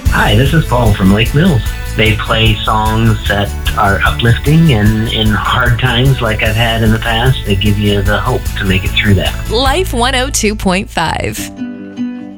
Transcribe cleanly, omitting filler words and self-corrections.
Hi, this is Paul from Lake Mills. They play songs that are uplifting, and in hard times like I've had in the past, they give you the hope to make it through that. Life 102.5.